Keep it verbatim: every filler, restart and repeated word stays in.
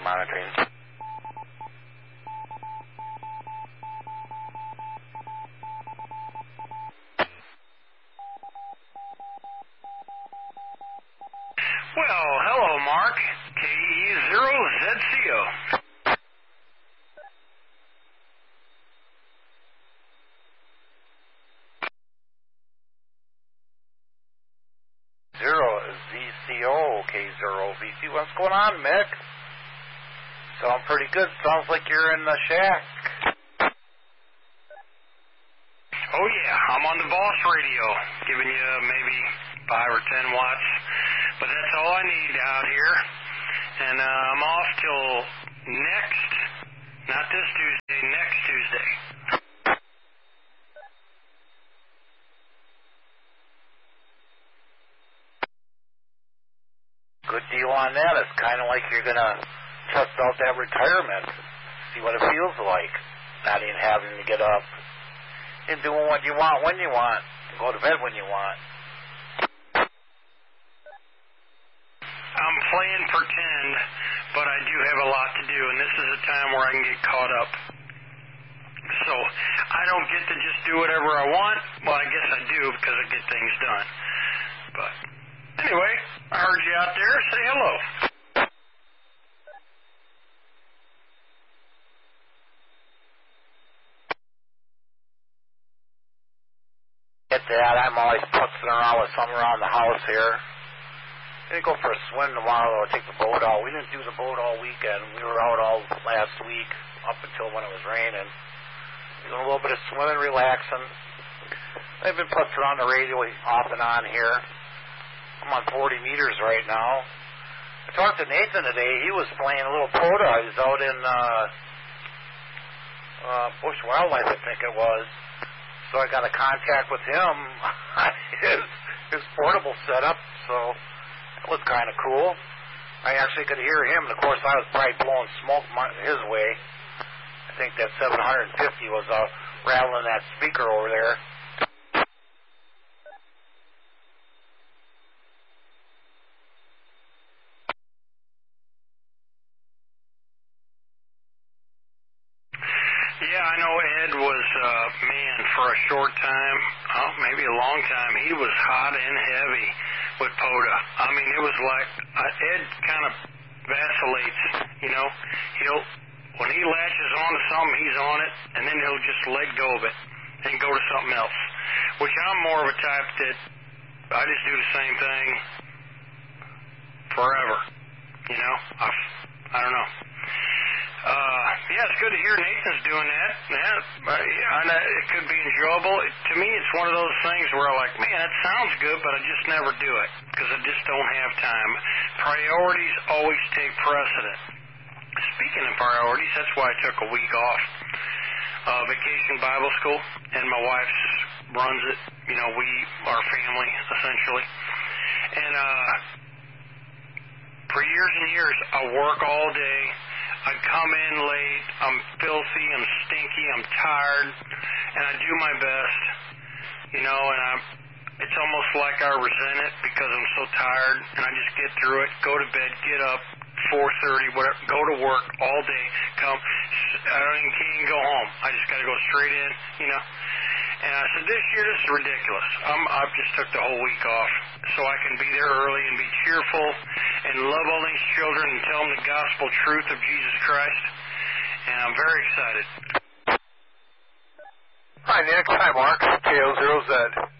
monitoring. Well, hello, Mark. K E zero Z C O. Zero Z C O, K zero V C. What's going on, Mick? Sound pretty good. Sounds like you're in the shack. Oh, yeah. I'm on the Boss Radio, giving you maybe five or ten watts. But that's all I need out here. And uh, I'm off till next, not this Tuesday, next Tuesday. Good deal on that. It's kind of like you're going to test out that retirement, see what it feels like, not even having to get up and doing what you want when you want, and go to bed when you want. I'm playing pretend, but I do have a lot to do, and this is a time where I can get caught up. So I don't get to just do whatever I want. Well, I guess I do because I get things done. But anyway, I heard you out there. Say hello. Get that. I'm always putzing around with something around the house here. I'm going to go for a swim tomorrow. I'll take the boat out. We didn't do the boat all weekend. We were out all last week up until when it was raining. Doing a little bit of swimming, relaxing. I've been putzing on the radio off and on here. I'm on forty meters right now. I talked to Nathan today. He was playing a little POTA. He was out in uh, uh, Bush Wildlife, I think it was. So I got a contact with him on his, his portable setup. So that was kind of cool. I actually could hear him, and of course I was probably blowing smoke my, his way. I think that seven fifty was uh, rattling that speaker over there. Yeah, I know Ed was, uh, man, for a short time, oh, maybe a long time, he was hot and heavy with POTA. I mean, it was like, uh, Ed kind of vacillates, you know. He'll, when he latches onto something, he's on it, and then he'll just let go of it and go to something else, which I'm more of a type that I just do the same thing forever, you know. I, I don't know. Uh, yeah, it's good to hear Nathan's doing that. Yeah, uh, yeah, I know it could be enjoyable. It, to me, it's one of those things where I'm like, man, that sounds good, but I just never do it because I just don't have time. Priorities always take precedent. Speaking of priorities, that's why I took a week off. Uh, vacation Bible school, and my wife runs it. You know, we, our family, essentially. And uh, for years and years, I work all day. I come in late, I'm filthy, I'm stinky, I'm tired, and I do my best, you know, and I, it's almost like I resent it because I'm so tired, and I just get through it, go to bed, get up, four thirty, whatever, go to work all day, come, I don't even, can't even go home. I just got to go straight in, you know. And I said, this year, this is ridiculous. I'm, I've just took the whole week off so I can be there early and be cheerful and love all these children and tell them the gospel truth of Jesus Christ. And I'm very excited. Hi, Nick. Hi, Mark. K O zero Z.